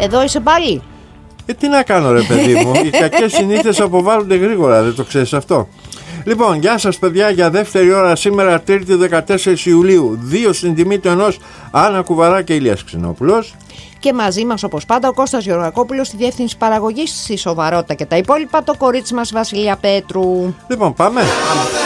Εδώ είσαι πάλι. Τι να κάνω ρε παιδί μου, οι κακές συνήθειες αποβάλλονται γρήγορα, δεν το ξέρεις αυτό? Λοιπόν, γεια σας παιδιά, για δεύτερη ώρα σήμερα, Τρίτη 14 Ιουλίου, 2 στην τιμή του ενός, Άννα Κουβαρά και Ηλίας Ξενόπουλος. Και μαζί μας όπως πάντα ο Κώστας Γεωργακόπουλος στη διεύθυνση παραγωγής, στη σοβαρότητα και τα υπόλοιπα, το κορίτσι μας Βασιλεία Πέτρου. Λοιπόν, πάμε.